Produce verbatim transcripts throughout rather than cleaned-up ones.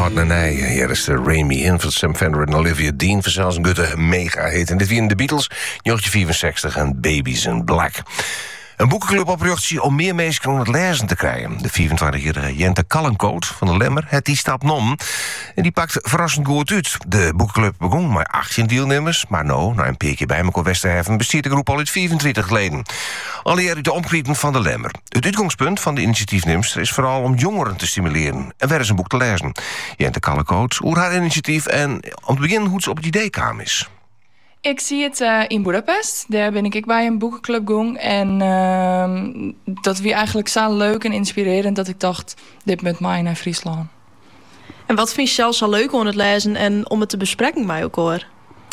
Art Nanij. Hier is de Remy in van Sam Fender en Olivia Dean. Vanzelfs een gutte mega hit. En dit weer in de Beatles, negentien vierenzestig en Babies in Black. Een boekenclub opricht zich om meer mensen om het lezen te krijgen. De vierentwintigjarige Jente Kallenkoot van de Lemmer het die stap nom. En die pakt verrassend goed uit. De boekenclub begon met achttien deelnemers. Maar nou, na een paar keer bij elkaar Westerheffen bestiert de groep al uit vierentwintig leden. Allereerst uit de omkrieten van de Lemmer. Het uitgangspunt van de initiatiefnemster is vooral om jongeren te stimuleren. En weer eens een boek te lezen. Jente Kallenkoot, hoe haar initiatief en om te beginnen hoe ze op het idee kwam is. Ik zie het uh, in Budapest. Daar ben ik bij een boekenclub gong. En uh, dat was eigenlijk zo leuk en inspirerend dat ik dacht, dit met mij naar Friesland. En wat vind je zelf zo leuk om het lezen en om het te bespreken met elkaar?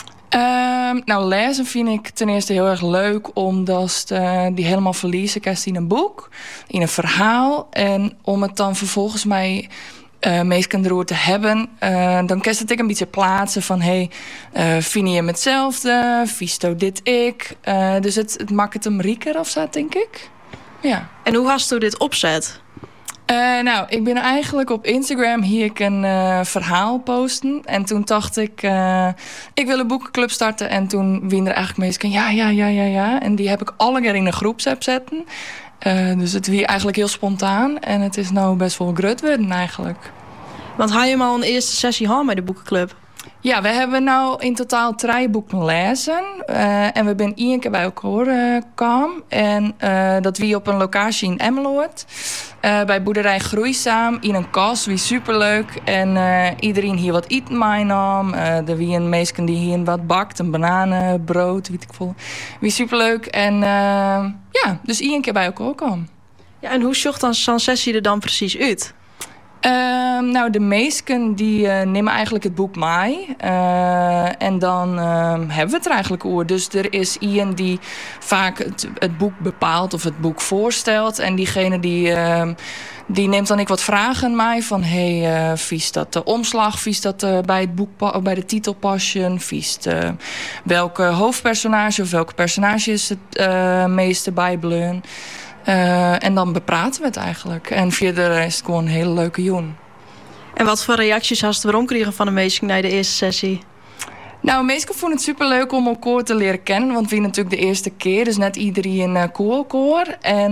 Uh, nou, lezen vind ik ten eerste heel erg leuk, omdat uh, die helemaal verliezen kan in een boek, in een verhaal. En om het dan vervolgens mij Uh, meestal erover te hebben, uh, dan kan het ik een beetje plaatsen van hey, uh, vind je hem hetzelfde? Visto dit ik? Uh, dus het, het maakt het hem rieker of zo, denk ik. Ja. En hoe hast u dit opzet? Uh, nou, ik ben eigenlijk op Instagram hier ik een uh, verhaal posten. En toen dacht ik, uh, ik wil een boekenclub starten. En toen wien er eigenlijk meestal ja, ja, ja, ja, ja. En die heb ik alle keer in een groepsapp zetten. Uh, dus het wie eigenlijk heel spontaan. En het is nou best wel grut worden eigenlijk. Want had je hem al een eerste sessie gehad bij de boekenclub? Ja, we hebben nou in totaal drie boeken lezen. Uh, en we zijn één keer bij elkaar uh, gekomen. En uh, dat wie op een locatie in Emmeloord. Uh, bij boerderij Groeizaam in een kas. Wie superleuk. En uh, iedereen hier wat eten meenam. Uh, er wie een meisje die hier wat bakt. Een bananenbrood, weet ik veel. Wie superleuk. En uh, ja, dus één keer bij elkaar komen. Ja, en hoe zocht dan zo'n sessie er dan precies uit? Uh, nou, de meesten die uh, nemen eigenlijk het boek mee. Uh, en dan uh, hebben we het er eigenlijk over. Dus er is iemand die vaak het, het boek bepaalt of het boek voorstelt. En diegene die, uh, die neemt dan ik wat vragen mee. Van, hey, uh, vies dat de omslag? Vies dat uh, bij het boek, pa- bij de titel passen? Vies uh, welke hoofdpersonage of welke personage is het uh, meeste bijbleun? Uh, en dan bepraten we het eigenlijk. En verder is het gewoon een hele leuke joen. En wat voor reacties had je erom kregen van de meesten na de eerste sessie? Nou, meestal vonden het superleuk om elkaar te leren kennen. Want we natuurlijk de eerste keer. Dus net iedereen uh, koor. En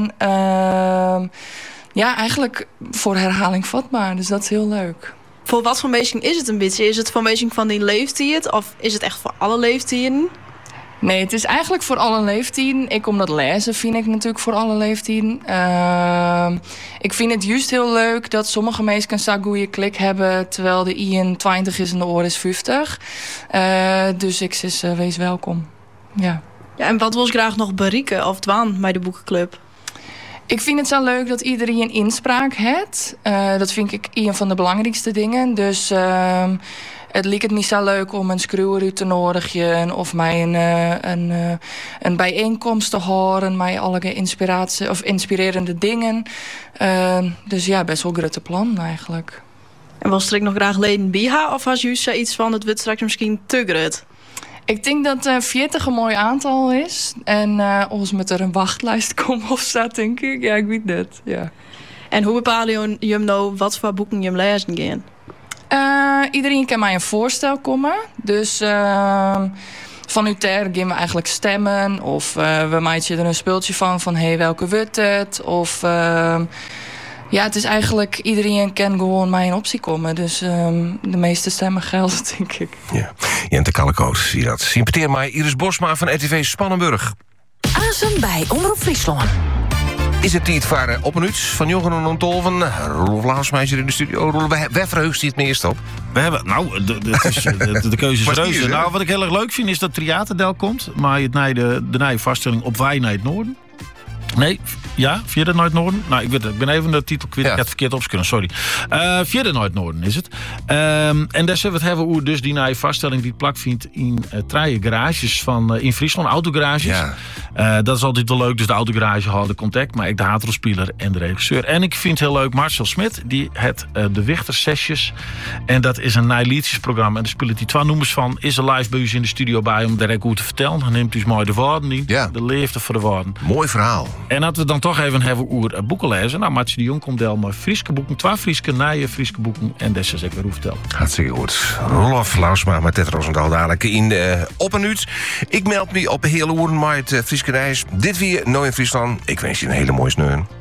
uh, ja, eigenlijk voor herhaling vatbaar. Dus dat is heel leuk. Voor wat voor meesten is het een beetje? Is het voor meesten van die leeftijd? Of is het echt voor alle leeftijden? Nee, het is eigenlijk voor alle leeftijden. Ik kom dat lezen, vind ik natuurlijk voor alle leeftijden. Uh, ik vind het juist heel leuk dat sommige mensen zo'n goede klik hebben, terwijl de Ian twintig is en de oor is vijftig. Uh, dus ik zeg, uh, wees welkom. Ja. Ja, en wat wil je graag nog bereiken of dwaan bij de boekenclub? Ik vind het zo leuk dat iedereen een inspraak heeft. Uh, dat vind ik een van de belangrijkste dingen. Dus Uh, het leek het niet zo leuk om een schreeuwer uit te nodigen of mij een, een, een bijeenkomst te horen, mij alle inspiratie of inspirerende dingen. Uh, dus ja, best wel grote plan eigenlijk. En was er nog graag leden bij of was juist iets van het wordt straks misschien te groot? Ik denk dat uh, veertig een mooi aantal is. En uh, als met er een wachtlijst komt of zo, denk ik. Ja, ik weet het. Ja. En hoe bepaal je hem nou wat voor boeken je hem lezen gaan? Uh, iedereen kan mij een voorstel komen. Dus uh, van u ter gaan we eigenlijk stemmen. Of uh, we maken er een speeltje van. Van hey, welke wordt het? Of uh, ja, het is eigenlijk iedereen kan gewoon mij in optie komen. Dus um, de meeste stemmen gelden, denk ik. Ja, Jente Kallenkoot, zie je dat. Sympathieer mij Iris Bosma van R T V Spannenburg. Azen bij Omroep Friesland. Is het tijd voor op een uur van Jochen en Tolven? Roelof Lausmeijer in de studio. Roelof, waar verheugt hij het meest op? We hebben, nou, de, de, de, de, de keuze is reuze. Nou, wat ik heel erg leuk vind is dat Triaterdel komt. Maar het naar de, de nieuwe vaststelling op wij naar het noorden. Nee, ja, via naar het noorden. Nou, ik, weet het, ik ben even de titel kwijt. Ja. Ik heb het verkeerd opskunnen, sorry. Uh, via naar het noorden is het. Um, en daar zullen we het hebben over dus die nieuwe vaststelling die plak vindt in uh, drie garages van uh, in Friesland, autogarages. Ja. Uh, dat is altijd wel leuk, dus de autogarage houden contact. Maar ik de haatelspeler en de regisseur. En ik vind het heel leuk, Marcel Smit, die het uh, de Wichter Sessions. En dat is een nieuw liedjesprogramma. En daar spelen die twee noemers van. Is er live bij u in de studio bij om daar ook goed te vertellen. Dan neemt u eens mooi de woorden in. Ja. De leefde voor de woorden. Mooi verhaal. En dat we dan toch even hebben over boeken lezen. Nou, Martje de Jong komt del maar Frieske boeken. Twee Frieske, naaie Frieske boeken. En dat is ik weer hoe vertellen. Hartstikke goed. Rolof Lausma met Ted Roosendaal dadelijk in uh, op een uur. Ik meld me op de hele oeren met het uh, Frieske reis. Dit weer, nooit in Friesland. Ik wens je een hele mooie sneun.